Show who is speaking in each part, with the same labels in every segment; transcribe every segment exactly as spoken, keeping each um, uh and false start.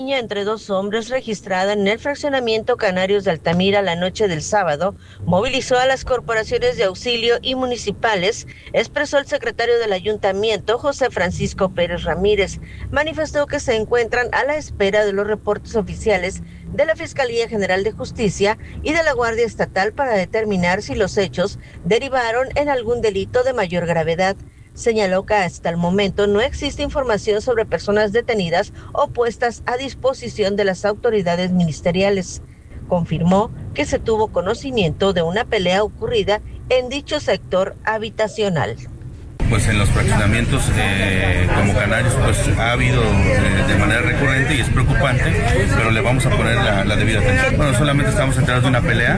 Speaker 1: Niña entre dos hombres registrada en el fraccionamiento Canarios de Altamira la noche del sábado movilizó a las corporaciones de auxilio y municipales, expresó el secretario del ayuntamiento, José Francisco Pérez Ramírez. Manifestó que se encuentran a la espera de los reportes oficiales de la Fiscalía General de Justicia y de la Guardia Estatal para determinar si los hechos derivaron en algún delito de mayor gravedad. Señaló que hasta el momento no existe información sobre personas detenidas o puestas a disposición de las autoridades ministeriales. Confirmó que se tuvo conocimiento de una pelea ocurrida en dicho sector habitacional.
Speaker 2: Pues en los fraccionamientos eh, como Canarios pues ha habido eh, de manera recurrente y es preocupante, pero le vamos a poner la, la debida atención. Bueno, solamente estamos enterados de una pelea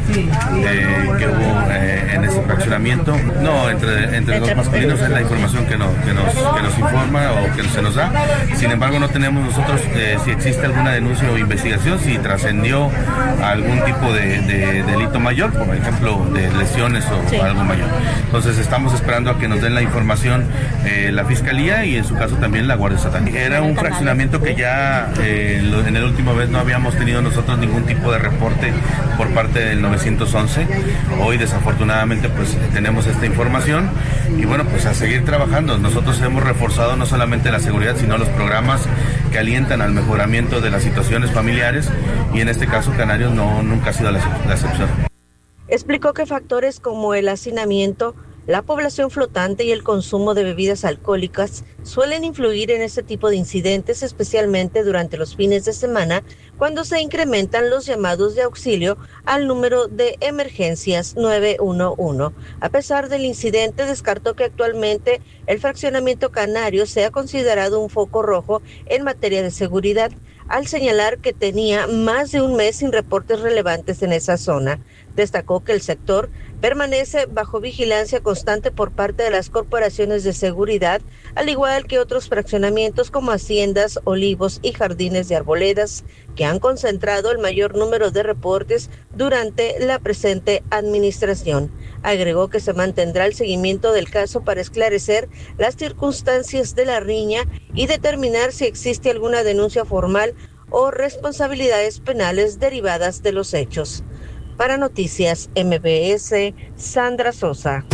Speaker 2: eh, que hubo eh, en ese fraccionamiento. No, entre, entre dos masculinos es la información que, no, que, nos, que nos informa o que se nos da. Sin embargo, no tenemos nosotros eh, si existe alguna denuncia o investigación, si trascendió algún tipo de, de delito mayor, por ejemplo, de lesiones o sí. algo mayor. Entonces estamos esperando a que nos den la información Eh, la Fiscalía y en su caso también la Guardia Estatal. Era un fraccionamiento que ya eh, en el último vez no habíamos tenido nosotros ningún tipo de reporte por parte del nueve once. Hoy desafortunadamente pues tenemos esta información y bueno, pues a seguir trabajando. Nosotros hemos reforzado no solamente la seguridad, sino los programas que alientan al mejoramiento de las situaciones familiares y en este caso Canarios no, nunca ha sido la, la excepción.
Speaker 1: Explicó que factores como el hacinamiento, la población flotante y el consumo de bebidas alcohólicas suelen influir en este tipo de incidentes, especialmente durante los fines de semana, cuando se incrementan los llamados de auxilio al número de emergencias nueve uno uno. A pesar del incidente, descartó que actualmente el fraccionamiento Canario sea considerado un foco rojo en materia de seguridad, al señalar que tenía más de un mes sin reportes relevantes en esa zona. Destacó que el sector permanece bajo vigilancia constante por parte de las corporaciones de seguridad, al igual que otros fraccionamientos como haciendas, olivos y jardines de arboledas, que han concentrado el mayor número de reportes durante la presente administración. Agregó que se mantendrá el seguimiento del caso para esclarecer las circunstancias de la riña y determinar si existe alguna denuncia formal o responsabilidades penales derivadas de los hechos. Para Noticias M B S, Sandra Sosa.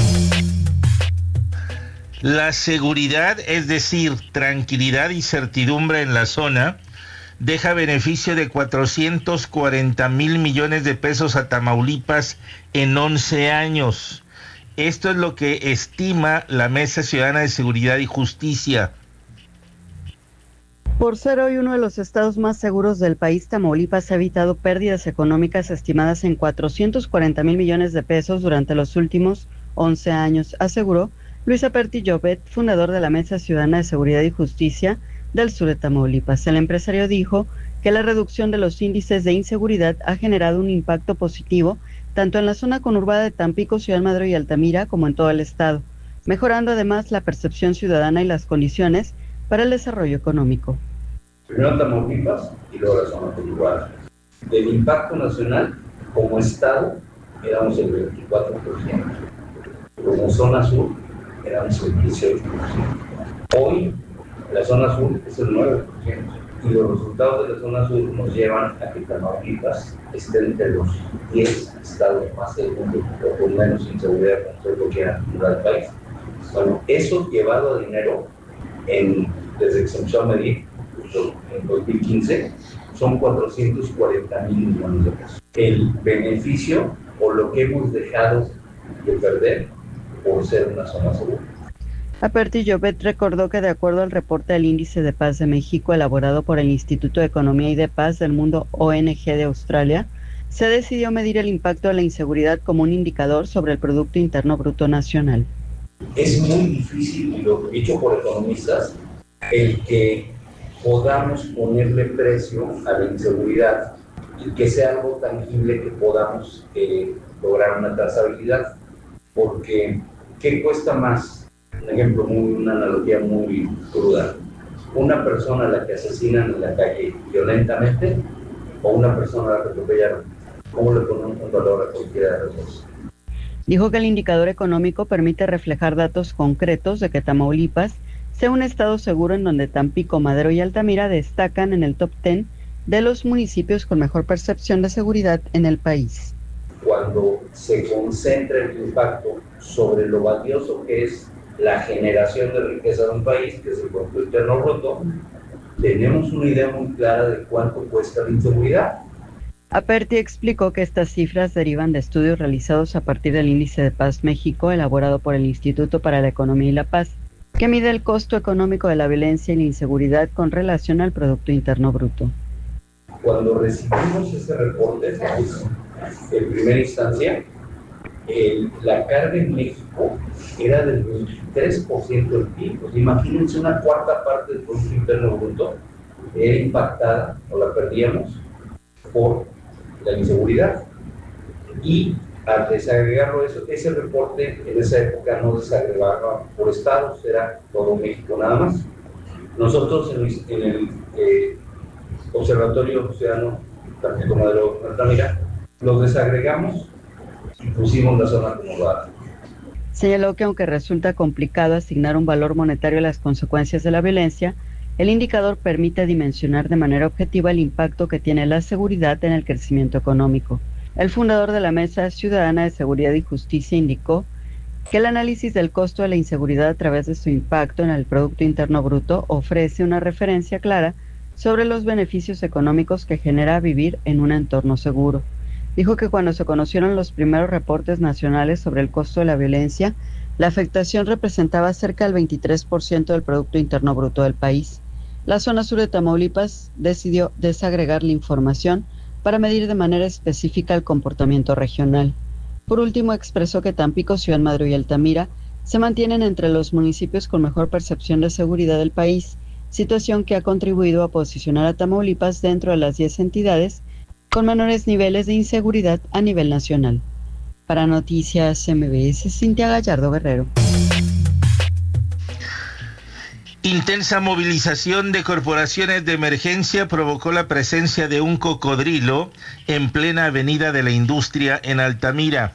Speaker 3: La seguridad, es decir, tranquilidad y certidumbre en la zona, deja beneficio de cuatrocientos cuarenta mil millones de pesos a Tamaulipas en once años. Esto es lo que estima la Mesa Ciudadana de Seguridad y Justicia.
Speaker 4: Por ser hoy uno de los estados más seguros del país, Tamaulipas ha evitado pérdidas económicas estimadas en cuatrocientos cuarenta mil millones de pesos durante los últimos once años, aseguró Luis Aperti Llobet, fundador de la Mesa Ciudadana de Seguridad y Justicia del sur de Tamaulipas. El empresario dijo que la reducción de los índices de inseguridad ha generado un impacto positivo tanto en la zona conurbada de Tampico, Ciudad Madero y Altamira como en todo el estado, mejorando además la percepción ciudadana y las condiciones para el desarrollo económico.
Speaker 5: Primero Tamaulipas y luego la zona conurbada. Del impacto nacional, como estado, éramos el veinticuatro por ciento. Como zona sur, éramos el dieciocho por ciento. Hoy, la zona sur es el nueve por ciento. Y los resultados de la zona sur nos llevan a que Tamaulipas esté entre los diez estados más seguros o con menos inseguridad, como se lo quiera acumular el país. Bueno, eso llevado a dinero, en, desde que se empezó a medir, en dos mil quince, son cuatrocientos cuarenta mil millones de pesos. El beneficio o lo que hemos dejado de perder por ser una zona segura.
Speaker 4: Aperti Llobet recordó que de acuerdo al reporte del Índice de Paz de México elaborado por el Instituto de Economía y de Paz del Mundo O N G de Australia, se decidió medir el impacto de la inseguridad como un indicador sobre el Producto Interno Bruto Nacional.
Speaker 5: Es muy difícil, y lo dicho por economistas, el que podamos ponerle precio a la inseguridad y que sea algo tangible que podamos eh, lograr una trazabilidad, porque ¿qué cuesta más? Un ejemplo, muy, una analogía muy cruda. Una persona a la que asesinan en la calle violentamente o una persona a la que atropellaron. ¿Cómo le ponemos un valor a cualquiera de las dos?
Speaker 4: Dijo que el indicador económico permite reflejar datos concretos de que Tamaulipas sea un estado seguro en donde Tampico, Madero y Altamira destacan en el top diez de los municipios con mejor percepción de seguridad en el país.
Speaker 5: Cuando se concentra el impacto sobre lo valioso que es la generación de riqueza de un país, que es el Producto Interno Bruto, tenemos una idea muy clara de cuánto cuesta la inseguridad.
Speaker 4: Aperti explicó que estas cifras derivan de estudios realizados a partir del Índice de Paz México, elaborado por el Instituto para la Economía y la Paz, que mide el costo económico de la violencia y la inseguridad con relación al Producto Interno Bruto.
Speaker 5: Cuando recibimos ese reporte, pues, en primera instancia, el, la carga en México era del veintitrés por ciento del P I B. Pues, imagínense, una cuarta parte del Producto Interno Bruto era impactada, o la perdíamos, por la inseguridad. Y al desagregarlo, eso, ese reporte en esa época no desagregaba por estados, era todo México nada más. Nosotros en el, en el eh, Observatorio Ciudadano Tarjeto Madero Altamira los desagregamos y pusimos la zona acomodada.
Speaker 4: Señaló que aunque resulta complicado asignar un valor monetario a las consecuencias de la violencia, el indicador permite dimensionar de manera objetiva el impacto que tiene la seguridad en el crecimiento económico. El fundador de la Mesa Ciudadana de Seguridad y Justicia indicó que el análisis del costo de la inseguridad a través de su impacto en el Producto Interno Bruto ofrece una referencia clara sobre los beneficios económicos que genera vivir en un entorno seguro. Dijo que cuando se conocieron los primeros reportes nacionales sobre el costo de la violencia, la afectación representaba cerca del veintitrés por ciento del Producto Interno Bruto del país. La zona sur de Tamaulipas decidió desagregar la información para medir de manera específica el comportamiento regional. Por último, expresó que Tampico, Ciudad Madero y Altamira se mantienen entre los municipios con mejor percepción de seguridad del país, situación que ha contribuido a posicionar a Tamaulipas dentro de las diez entidades con menores niveles de inseguridad a nivel nacional. Para Noticias M B S, Cintia Gallardo Guerrero.
Speaker 3: Intensa movilización de corporaciones de emergencia provocó la presencia de un cocodrilo en plena avenida de la Industria en Altamira.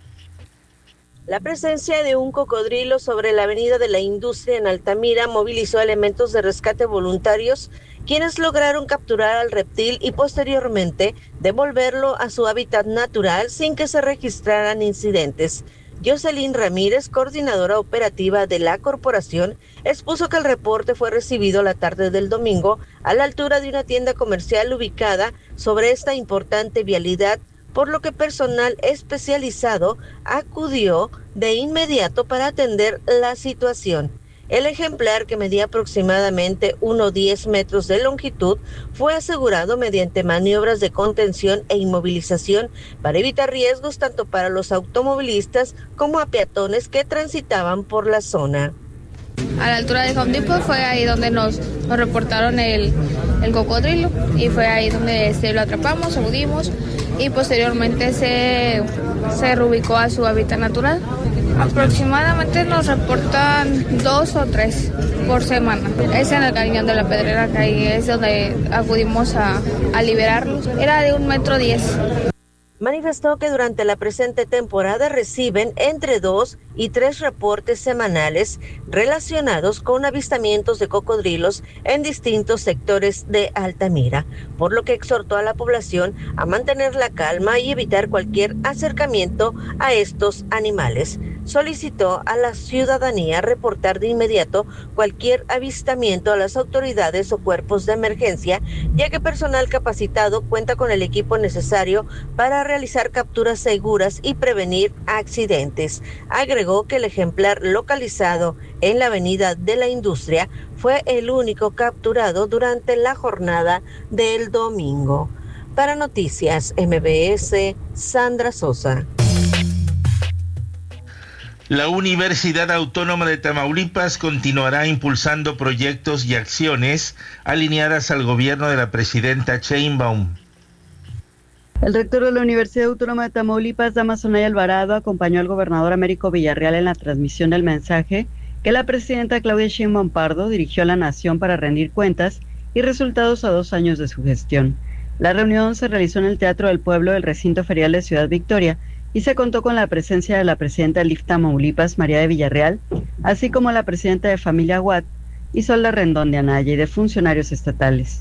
Speaker 1: La presencia de un cocodrilo sobre la avenida de la Industria en Altamira movilizó elementos de rescate voluntarios, quienes lograron capturar al reptil y posteriormente devolverlo a su hábitat natural sin que se registraran incidentes. Jocelyn Ramírez, coordinadora operativa de la corporación, expuso que el reporte fue recibido la tarde del domingo a la altura de una tienda comercial ubicada sobre esta importante vialidad, por lo que personal especializado acudió de inmediato para atender la situación. El ejemplar, que medía aproximadamente uno coma diez metros de longitud, fue asegurado mediante maniobras de contención e inmovilización para evitar riesgos tanto para los automovilistas como a peatones que transitaban por la zona.
Speaker 6: A la altura de Home Depot fue ahí donde nos, nos reportaron el, el cocodrilo y fue ahí donde este, lo atrapamos, acudimos y posteriormente se, se reubicó a su hábitat natural. Aproximadamente nos reportan dos o tres por semana. Es en el Cañón de la Pedrera, que ahí es donde acudimos a, a liberarlos. Era de un metro diez.
Speaker 1: Manifestó que durante la presente temporada reciben entre dos y tres reportes semanales relacionados con avistamientos de cocodrilos en distintos sectores de Altamira, por lo que exhortó a la población a mantener la calma y evitar cualquier acercamiento a estos animales. Solicitó a la ciudadanía reportar de inmediato cualquier avistamiento a las autoridades o cuerpos de emergencia, ya que personal capacitado cuenta con el equipo necesario para realizar capturas seguras y prevenir accidentes. Agregó que el ejemplar localizado en la avenida de la Industria fue el único capturado durante la jornada del domingo. Para Noticias M B S, Sandra Sosa.
Speaker 3: La Universidad Autónoma de Tamaulipas continuará impulsando proyectos y acciones alineadas al gobierno de la presidenta Sheinbaum.
Speaker 4: El rector de la Universidad Autónoma de Tamaulipas, Dámaso Anaya Alvarado, acompañó al gobernador Américo Villarreal en la transmisión del mensaje que la presidenta Claudia Sheinbaum Pardo dirigió a la nación para rendir cuentas y resultados a dos años de su gestión. La reunión se realizó en el Teatro del Pueblo del Recinto Ferial de Ciudad Victoria y se contó con la presencia de la presidenta del I F Tamaulipas, María de Villarreal, así como la presidenta de Familia Watt, Isolda Rendón de Anaya, y de funcionarios estatales.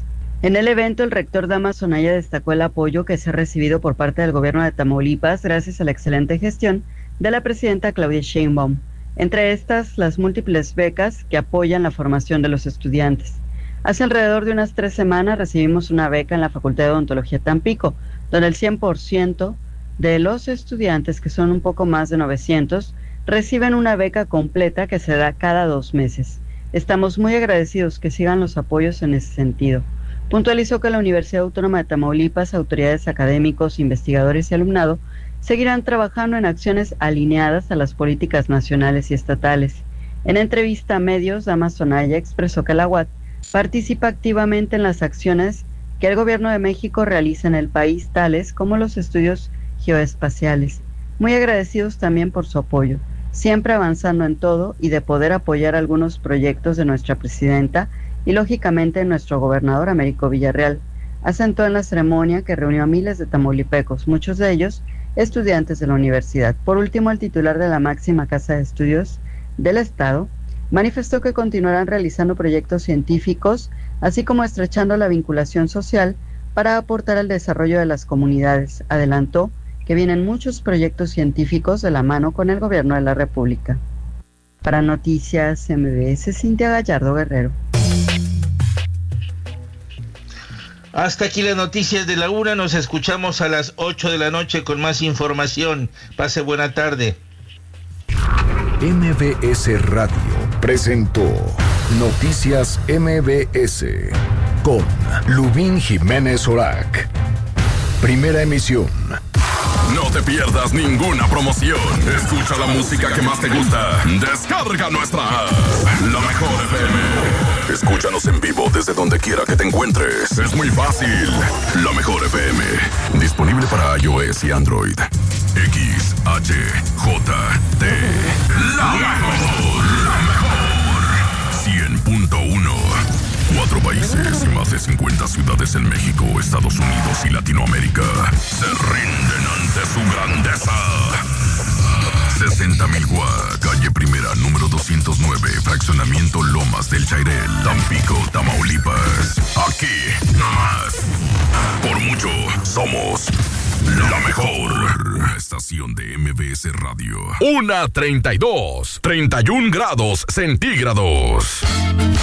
Speaker 4: En el evento, el rector Damaso Naya destacó el apoyo que se ha recibido por parte del gobierno de Tamaulipas gracias a la excelente gestión de la presidenta Claudia Sheinbaum. Entre estas, las múltiples becas que apoyan la formación de los estudiantes. Hace alrededor de unas tres semanas recibimos una beca en la Facultad de Odontología Tampico, donde el cien por ciento de los estudiantes, que son un poco más de novecientos, reciben una beca completa que se da cada dos meses. Estamos muy agradecidos que sigan los apoyos en ese sentido. Puntualizó que la Universidad Autónoma de Tamaulipas, autoridades académicos, investigadores y alumnado seguirán trabajando en acciones alineadas a las políticas nacionales y estatales. En entrevista a medios, Damaso Naya expresó que la U A T participa activamente en las acciones que el gobierno de México realiza en el país, tales como los estudios geoespaciales. Muy agradecidos también por su apoyo, siempre avanzando en todo y de poder apoyar algunos proyectos de nuestra presidenta y lógicamente nuestro gobernador Américo Villarreal. Asentó en la ceremonia que reunió a miles de tamaulipecos, muchos de ellos estudiantes de la universidad. Por último, el titular de la máxima casa de estudios del Estado manifestó que continuarán realizando proyectos científicos, así como estrechando la vinculación social para aportar al desarrollo de las comunidades. Adelantó que vienen muchos proyectos científicos de la mano con el gobierno de la República. Para Noticias M B S, Cintia Gallardo Guerrero.
Speaker 3: Hasta aquí las noticias de la una. Nos escuchamos a las ocho de la noche con más información. Pase buena tarde.
Speaker 7: M B S Radio presentó Noticias M B S con Lubín Jiménez Orac. Primera emisión.
Speaker 8: No te pierdas ninguna promoción. Escucha la música que más te gusta. Descarga nuestra app, La Mejor F M. Escúchanos en vivo desde donde quiera que te encuentres. Es muy fácil. La Mejor F M. Disponible para iOS y Android. X, H, J, T. La Mejor. La Mejor. cien punto uno. Cuatro países y más de cincuenta ciudades en México, Estados Unidos y Latinoamérica se rinden ante su grandeza. sesenta mil Watts, calle Primera, número doscientos nueve, fraccionamiento Lomas del Chairel, Tampico, Tamaulipas. Aquí, nomás. Por mucho, somos la mejor estación de M B S Radio. Una treinta y dos, treinta y un grados centígrados.